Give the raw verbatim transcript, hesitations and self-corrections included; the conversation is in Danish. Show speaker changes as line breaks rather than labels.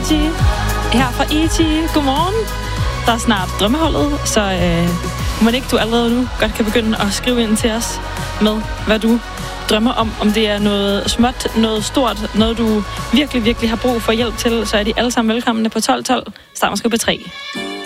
Haji her fra E T. Godmorgen. Der er snart drømmeholdet, så øh, må ikke du allerede nu godt kan begynde at skrive ind til os med, hvad du drømmer om. Om det er noget småt, noget stort, noget du virkelig, virkelig har brug for hjælp til, så er de alle sammen velkomne på tolv tolv. Starter måske på tre.